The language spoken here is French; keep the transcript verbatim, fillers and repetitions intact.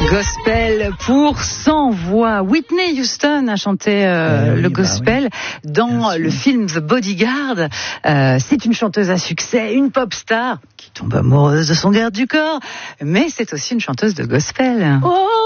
Gospel pour cent voix. Whitney Houston a chanté euh, oui, le gospel bah oui. dans le film The Bodyguard. Euh, c'est une chanteuse à succès, une pop star qui tombe amoureuse de son garde du corps, mais c'est aussi une chanteuse de gospel. Oh